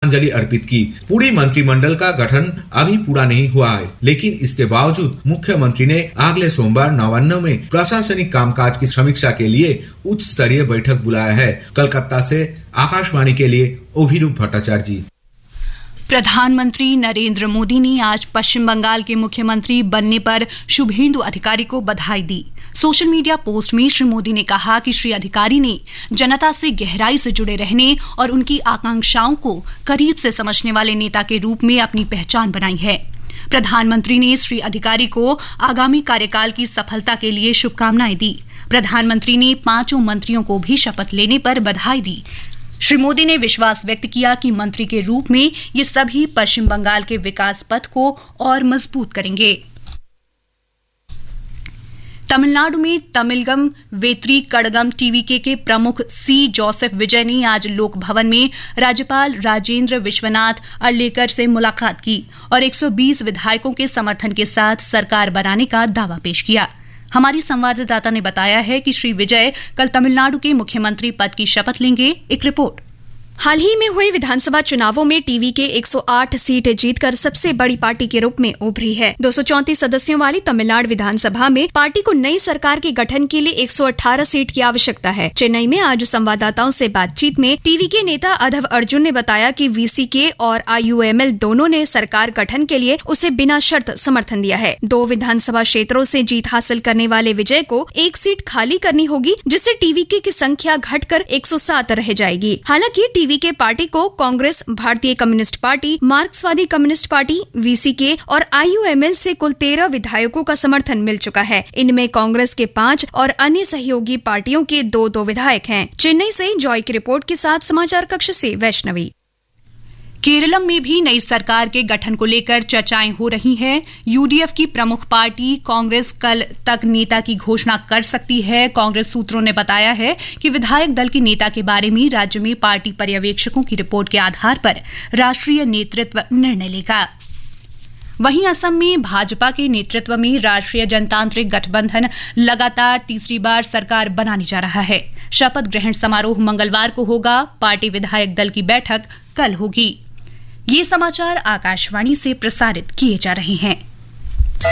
श्रद्धांजलि अर्पित की। पूरी मंत्रिमंडल का गठन अभी पूरा नहीं हुआ है, लेकिन इसके बावजूद मुख्यमंत्री ने अगले सोमवार नवान्न में प्रशासनिक कामकाज की समीक्षा के लिए उच्च स्तरीय बैठक बुलाया है। कलकत्ता से आकाशवाणी के लिए अभिरूप भट्टाचार्य जी। प्रधानमंत्री नरेंद्र मोदी ने आज पश्चिम बंगाल के मुख्यमंत्री बनने पर शुभेंदु अधिकारी को बधाई दी। सोशल मीडिया पोस्ट में श्री मोदी ने कहा कि श्री अधिकारी ने जनता से गहराई से जुड़े रहने और उनकी आकांक्षाओं को करीब से समझने वाले नेता के रूप में अपनी पहचान बनाई है। प्रधानमंत्री ने श्री अधिकारी को आगामी कार्यकाल की सफलता के लिए शुभकामनाएं दी। प्रधानमंत्री ने 5 मंत्रियों को भी शपथ लेने पर बधाई दी। श्री मोदी ने विश्वास व्यक्त किया कि मंत्री के रूप में ये सभी पश्चिम बंगाल के विकास पथ को और मजबूत करेंगे। तमिलनाडु में तमिलगम वेत्री कड़गम टीवीके के प्रमुख सी जोसेफ विजय ने आज लोक भवन में राज्यपाल राजेंद्र विश्वनाथ अर्लेकर से मुलाकात की और 120 विधायकों के समर्थन के साथ सरकार बनाने का दावा पेश किया। हमारी संवाददाता ने बताया है कि श्री विजय कल तमिलनाडु के मुख्यमंत्री पद की शपथ लेंगे। एक रिपोर्ट। हाल ही में हुए विधानसभा चुनावों में टीवीके 108 सीट जीतकर सबसे बड़ी पार्टी के रूप में उभरी है। 234 सदस्यों वाली तमिलनाडु विधानसभा में पार्टी को नई सरकार के गठन के लिए 118 सीट की आवश्यकता है। चेन्नई में आज संवाददाताओं से बातचीत में टीवीके नेता अधव अर्जुन ने बताया कि वीसीके और आईयूएमएल दोनों ने सरकार गठन के लिए उसे बिना शर्त समर्थन दिया है। 2 विधानसभा क्षेत्रों से जीत हासिल करने वाले विजय को 1 सीट खाली करनी होगी, जिससे टीवीके की संख्या घटकर 107 रह जाएगी। हालांकि टीवीके पार्टी को कांग्रेस, भारतीय कम्युनिस्ट पार्टी, मार्क्सवादी कम्युनिस्ट पार्टी, वीसीके और आईयूएमएल से कुल 13 विधायकों का समर्थन मिल चुका है। इनमें कांग्रेस के 5 और अन्य सहयोगी पार्टियों के 2 विधायक हैं। चेन्नई से जॉय की रिपोर्ट के साथ समाचार कक्ष से वैष्णवी। केरलम में भी नई सरकार के गठन को लेकर चर्चाएं हो रही हैं। यूडीएफ की प्रमुख पार्टी कांग्रेस कल तक नेता की घोषणा कर सकती है। कांग्रेस सूत्रों ने बताया है कि विधायक दल के नेता के बारे में राज्य में पार्टी पर्यवेक्षकों की रिपोर्ट के आधार पर राष्ट्रीय नेतृत्व निर्णय लेगा। वहीं असम में भाजपा के नेतृत्व में राष्ट्रीय जनतांत्रिक गठबंधन लगातार तीसरी बार सरकार बनाने जा रहा है। शपथ ग्रहण समारोह मंगलवार को होगा। पार्टी विधायक दल की बैठक कल होगी। ये समाचार आकाशवाणी से प्रसारित किए जा रहे हैं।